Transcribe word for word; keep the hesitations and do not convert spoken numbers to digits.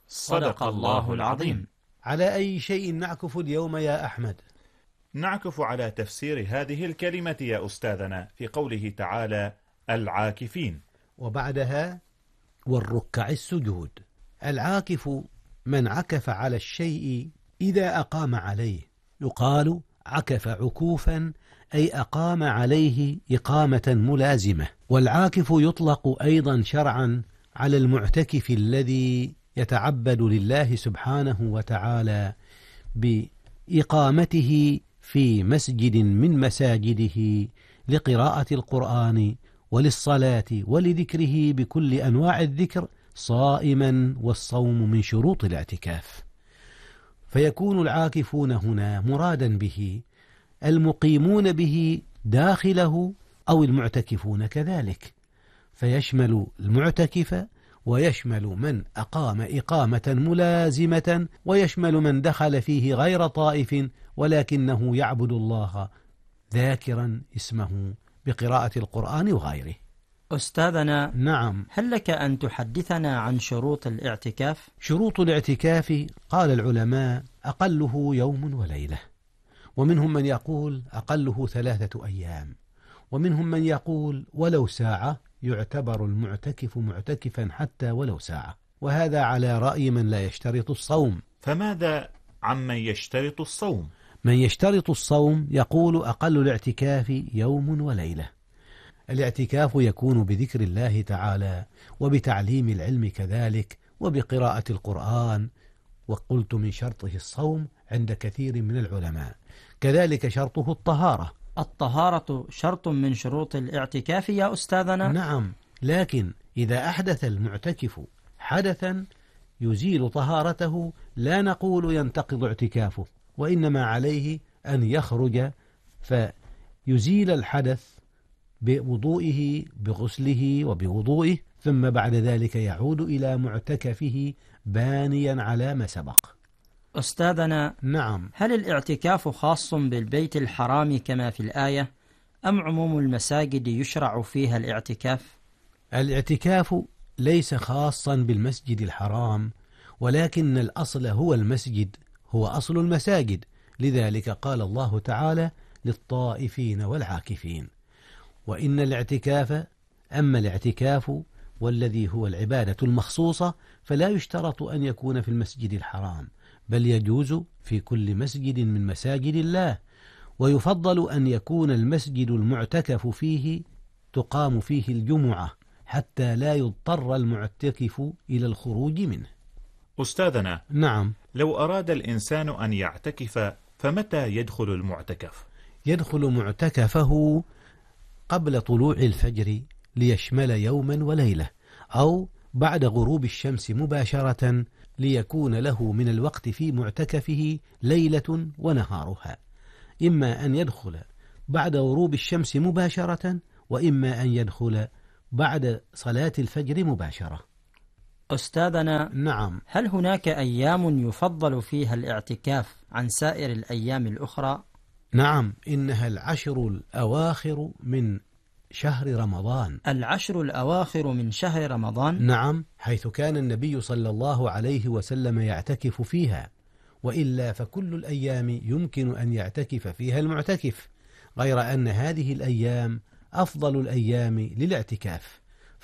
صدق الله العظيم. على أي شيء نعكف اليوم يا أحمد؟ نعكف على تفسير هذه الكلمة يا أستاذنا في قوله تعالى العاكفين، وبعدها والركع السجود. العاكف من عكف على الشيء إذا أقام عليه، يقال عكف عكوفا أي أقام عليه إقامة ملازمة. والعاكف يطلق أيضا شرعا على المعتكف الذي يتعبد لله سبحانه وتعالى بإقامته في مسجد من مساجده لقراءة القرآن وللصلاة ولذكره بكل أنواع الذكر صائما، والصوم من شروط الاعتكاف. فيكون العاكفون هنا مرادا به المقيمون به داخله أو المعتكفون كذلك، فيشمل المعتكف ويشمل من أقام إقامة ملازمة، ويشمل من دخل فيه غير طائف ولكنه يعبد الله ذاكرا اسمه بقراءة القرآن وغيره. أستاذنا، نعم، هل لك أن تحدثنا عن شروط الاعتكاف؟ شروط الاعتكاف قال العلماء أقله يوم وليلة، ومنهم من يقول أقله ثلاثة أيام، ومنهم من يقول ولو ساعة يعتبر المعتكف معتكفا حتى ولو ساعة، وهذا على رأي من لا يشترط الصوم. فماذا عمن يشترط الصوم؟ من يشترط الصوم يقول أقل الاعتكاف يوم وليلة. الاعتكاف يكون بذكر الله تعالى وبتعليم العلم كذلك وبقراءة القرآن، وقلت من شرطه الصوم عند كثير من العلماء، كذلك شرطه الطهارة. الطهارة شرط من شروط الاعتكاف يا أستاذنا؟ نعم، لكن إذا أحدث المعتكف حدثا يزيل طهارته لا نقول ينتقض اعتكافه، وإنما عليه أن يخرج فيزيل الحدث بوضوئه بغسله وبوضوئه، ثم بعد ذلك يعود إلى معتكفه بانيا على ما سبق. أستاذنا، نعم، هل الاعتكاف خاص بالبيت الحرام كما في الآية، أم عموم المساجد يشرع فيها الاعتكاف؟ الاعتكاف ليس خاصا بالمسجد الحرام، ولكن الأصل هو المسجد، هو أصل المساجد، لذلك قال الله تعالى للطائفين والعاكفين. وإن الاعتكاف أما الاعتكاف والذي هو العبادة المخصوصة فلا يشترط أن يكون في المسجد الحرام، بل يجوز في كل مسجد من مساجد الله، ويفضل أن يكون المسجد المعتكف فيه تقام فيه الجمعة حتى لا يضطر المعتكف إلى الخروج منه. أستاذنا، نعم، لو أراد الإنسان أن يعتكف فمتى يدخل المعتكف؟ يدخل معتكفه قبل طلوع الفجر ليشمل يوما وليلة، أو بعد غروب الشمس مباشرة ليكون له من الوقت في معتكفه ليلة ونهارها، إما أن يدخل بعد غروب الشمس مباشرة، وإما أن يدخل بعد صلاة الفجر مباشرة. أستاذنا، نعم، هل هناك أيام يفضل فيها الاعتكاف عن سائر الأيام الأخرى؟ نعم، إنها العشر الأواخر من شهر رمضان. العشر الأواخر من شهر رمضان؟ نعم، حيث كان النبي صلى الله عليه وسلم يعتكف فيها، وإلا فكل الأيام يمكن أن يعتكف فيها المعتكف، غير أن هذه الأيام أفضل الأيام للاعتكاف.